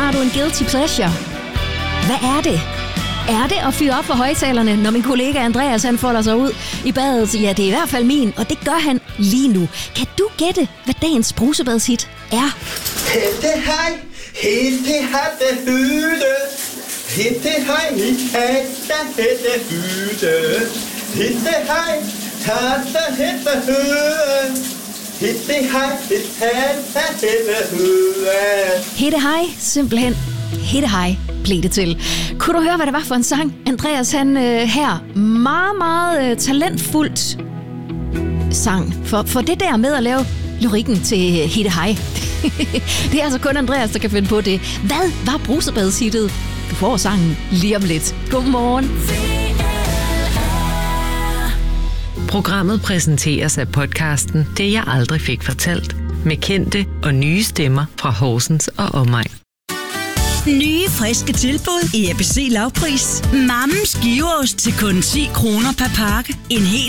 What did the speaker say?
har du en guilty pleasure? Hvad er det? Er det at fyre op for højtalerne, når min kollega Andreas han folder sig ud i badet? Ja, det er i hvert fald min, og det gør han lige nu. Kan du gætte, hvad dagens brusebadshit er? Hætte hej, hætte hatte hytte. Hætte hej, hætte hytte. Hætte hej, hætte hytte. Hætte hej, hætte hytte. Hætte hej, simpelthen. Hætte hej blev det til. Kunne du høre, hvad det var for en sang? Andreas, han her meget, meget talentfuldt sang. For det der med at lave lyrikken til Hætte hej. Det er altså kun Andreas, der kan finde på det. Hvad var brusebadshittet? Du får sangen lige om lidt. Godmorgen. Programmet præsenteres af podcasten Det jeg aldrig fik fortalt. Med kendte og nye stemmer fra Horsens og omegn. Nye, friske tilbud i ABC Lavpris. Mammens giveost til kun 10 kroner per pakke. En hel